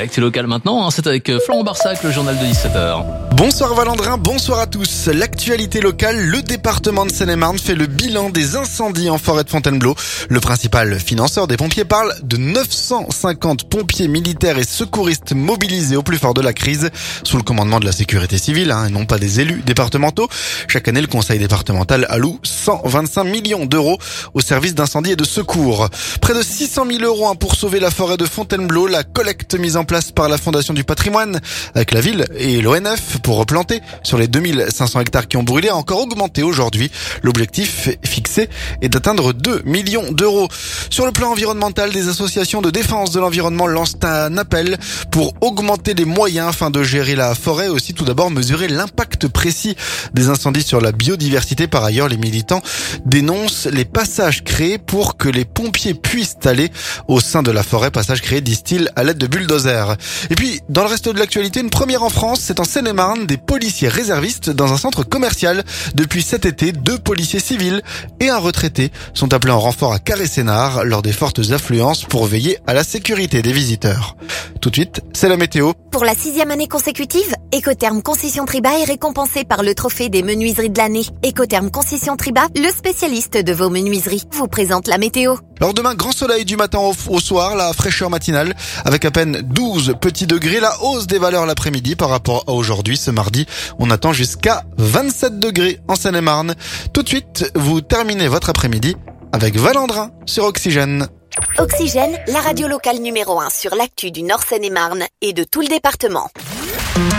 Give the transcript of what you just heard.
L'actu locale maintenant, c'est avec Florent Barsac, le journal de 17h. Bonsoir Valandrin, bonsoir à tous. L'actualité locale, le département de Seine-et-Marne fait le bilan des incendies en forêt de Fontainebleau. Le principal financeur des pompiers parle de 950 pompiers militaires et secouristes mobilisés au plus fort de la crise, sous le commandement de la sécurité civile, et non pas des élus départementaux. Chaque année, le conseil départemental alloue 125 millions d'euros au service d'incendie et de secours. Près de 600 000 euros pour sauver la forêt de Fontainebleau. La collecte mise en place par la Fondation du patrimoine avec la ville et l'ONF pour replanter sur les 2500 hectares qui ont brûlé a encore augmenté aujourd'hui. L'objectif fixé est d'atteindre 2 millions d'euros. Sur le plan environnemental, des associations de défense de l'environnement lancent un appel pour augmenter les moyens afin de gérer la forêt. Aussi, tout d'abord, mesurer l'impact précis des incendies sur la biodiversité. Par ailleurs, les militants dénoncent les passages créés pour que les pompiers puissent aller au sein de la forêt. Passages créés, disent-ils, à l'aide de bulldozers. Et puis, dans le reste de l'actualité, une première en France, c'est en Seine-et-Marne, des policiers réservistes dans un centre commercial. Depuis cet été, 2 policiers civils et un retraité sont appelés en renfort à Carré-Sénard lors des fortes affluences pour veiller à la sécurité des visiteurs. Tout de suite, c'est la météo. Pour la 6e année consécutive, Ecotherm Concession Triba est récompensé par le trophée des menuiseries de l'année. Ecotherm Concession Triba, le spécialiste de vos menuiseries, vous présente la météo. Alors demain, grand soleil du matin au soir, la fraîcheur matinale avec à peine 12 petits degrés. La hausse des valeurs l'après-midi par rapport à aujourd'hui. Ce mardi, on attend jusqu'à 27 degrés en Seine-et-Marne. Tout de suite, vous terminez votre après-midi avec Valandrin sur Oxygène. Oxygène, la radio locale numéro 1 sur l'actu du Nord Seine-et-Marne et de tout le département.